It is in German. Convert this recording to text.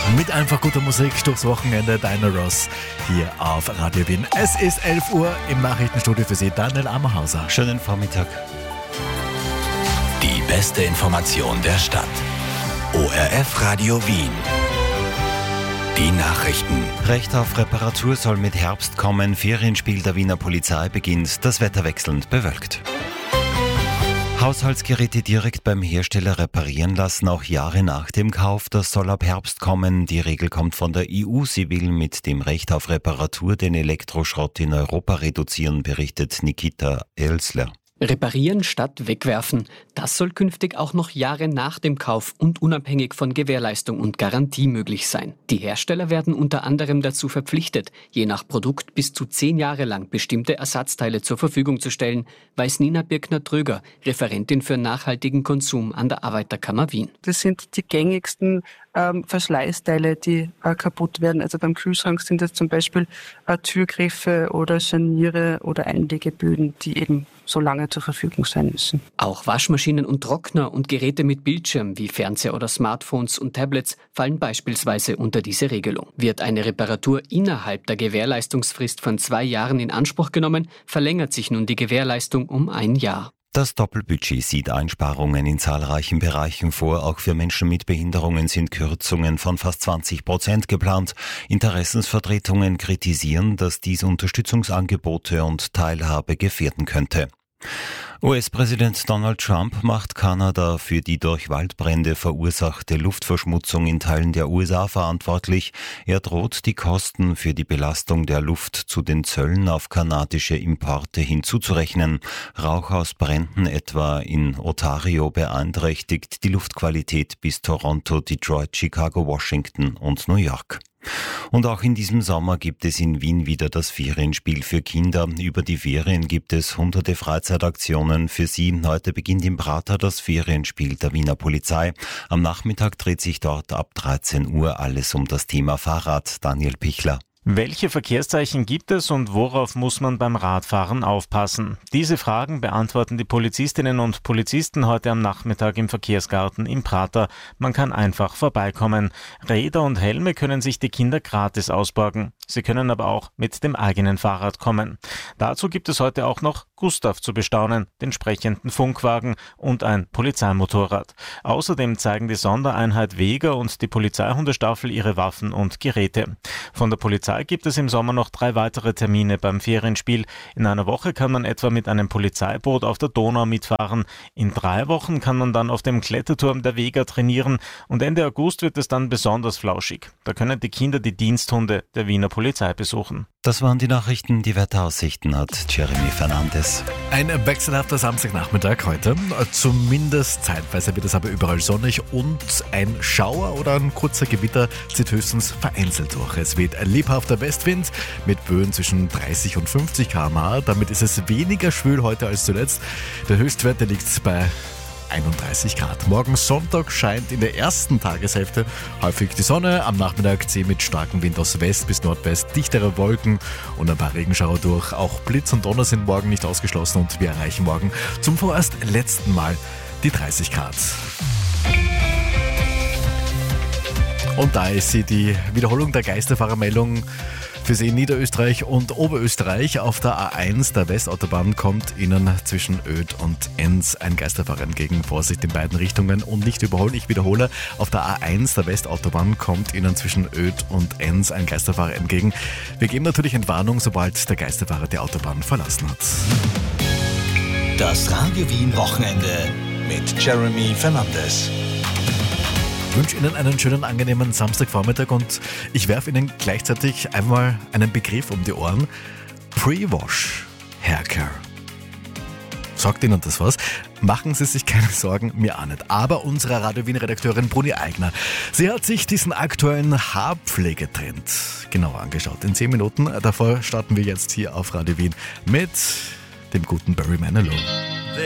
Mit einfach guter Musik durchs Wochenende, Diana Ross hier auf Radio Wien. Es ist 11 Uhr im Nachrichtenstudio für Sie, Daniel Ammerhauser. Schönen Vormittag. Die beste Information der Stadt. ORF Radio Wien. Die Nachrichten. Recht auf Reparatur soll mit Herbst kommen. Ferienspiel der Wiener Polizei beginnt. Das Wetter wechselnd bewölkt. Haushaltsgeräte direkt beim Hersteller reparieren lassen, auch Jahre nach dem Kauf. Das soll ab Herbst kommen. Die Regel kommt von der EU. Sie will mit dem Recht auf Reparatur den Elektroschrott in Europa reduzieren, berichtet Nikita Elsler. Reparieren statt wegwerfen. Das soll künftig auch noch Jahre nach dem Kauf und unabhängig von Gewährleistung und Garantie möglich sein. Die Hersteller werden unter anderem dazu verpflichtet, je nach Produkt bis zu 10 Jahre lang bestimmte Ersatzteile zur Verfügung zu stellen, weiß Nina Birkner-Tröger, Referentin für nachhaltigen Konsum an der Arbeiterkammer Wien. Das sind die gängigsten Verschleißteile, die kaputt werden. Also beim Kühlschrank sind das zum Beispiel Türgriffe oder Scharniere oder Einlegeböden, die eben so lange zur Verfügung sein müssen. Auch Waschmaschinen und Trockner und Geräte mit Bildschirm wie Fernseher oder Smartphones und Tablets fallen beispielsweise unter diese Regelung. Wird eine Reparatur innerhalb der Gewährleistungsfrist von 2 Jahren in Anspruch genommen, verlängert sich nun die Gewährleistung um 1 Jahr. Das Doppelbudget sieht Einsparungen in zahlreichen Bereichen vor. Auch für Menschen mit Behinderungen sind Kürzungen von fast 20% geplant. Interessensvertretungen kritisieren, dass dies Unterstützungsangebote und Teilhabe gefährden könnte. US-Präsident Donald Trump macht Kanada für die durch Waldbrände verursachte Luftverschmutzung in Teilen der USA verantwortlich. Er droht, die Kosten für die Belastung der Luft zu den Zöllen auf kanadische Importe hinzuzurechnen. Rauch aus Bränden etwa in Ontario beeinträchtigt die Luftqualität bis Toronto, Detroit, Chicago, Washington und New York. Und auch in diesem Sommer gibt es in Wien wieder das Ferienspiel für Kinder. Über die Ferien gibt es hunderte Freizeitaktionen für sie. Heute beginnt im Prater das Ferienspiel der Wiener Polizei. Am Nachmittag dreht sich dort ab 13 Uhr alles um das Thema Fahrrad. Daniel Pichler. Welche Verkehrszeichen gibt es und worauf muss man beim Radfahren aufpassen? Diese Fragen beantworten die Polizistinnen und Polizisten heute am Nachmittag im Verkehrsgarten im Prater. Man kann einfach vorbeikommen. Räder und Helme können sich die Kinder gratis ausborgen. Sie können aber auch mit dem eigenen Fahrrad kommen. Dazu gibt es heute auch noch Gustav zu bestaunen, den sprechenden Funkwagen und ein Polizeimotorrad. Außerdem zeigen die Sondereinheit Weger und die Polizeihundestaffel ihre Waffen und Geräte. Von der Polizei gibt es im Sommer noch 3 weitere Termine beim Ferienspiel. In einer Woche kann man etwa mit einem Polizeiboot auf der Donau mitfahren. In 3 Wochen kann man dann auf dem Kletterturm der Weger trainieren. Und Ende August wird es dann besonders flauschig. Da können die Kinder die Diensthunde der Wiener Polizei besuchen. Das waren die Nachrichten. Die Wetteraussichten hat Jeremy Fernandes. Ein wechselhafter Samstagnachmittag heute. Zumindest zeitweise wird es aber überall sonnig und ein Schauer oder ein kurzer Gewitter zieht höchstens vereinzelt durch. Es weht ein lebhafter Westwind mit Böen zwischen 30 und 50 km/h. Damit ist es weniger schwül heute als zuletzt. Der Höchstwert liegt bei 31 Grad. Morgen Sonntag scheint in der ersten Tageshälfte häufig die Sonne. Am Nachmittag zieht mit starkem Wind aus West bis Nordwest dichtere Wolken und ein paar Regenschauer durch. Auch Blitz und Donner sind morgen nicht ausgeschlossen und wir erreichen morgen zum vorerst letzten Mal die 30 Grad. Und da ist sie, die Wiederholung der Geisterfahrermeldung für Sie in Niederösterreich und Oberösterreich. Auf der A1 der Westautobahn kommt Ihnen zwischen Oedt und Enns ein Geisterfahrer entgegen. Vorsicht in beiden Richtungen und nicht überholen. Ich wiederhole, auf der A1 der Westautobahn kommt Ihnen zwischen Oedt und Enns ein Geisterfahrer entgegen. Wir geben natürlich Entwarnung, sobald der Geisterfahrer die Autobahn verlassen hat. Das Radio Wien Wochenende mit Jeremy Fernandes. Ich wünsche Ihnen einen schönen, angenehmen Samstagvormittag und ich werfe Ihnen gleichzeitig einmal einen Begriff um die Ohren. Pre-Wash Haircare. Sagt Ihnen das was? Machen Sie sich keine Sorgen, mir auch nicht. Aber unsere Radio Wien-Redakteurin Bruni Eigner, sie hat sich diesen aktuellen Haarpflegetrend genauer angeschaut. In 10 Minuten, davor starten wir jetzt hier auf Radio Wien mit dem guten Barry Manilow.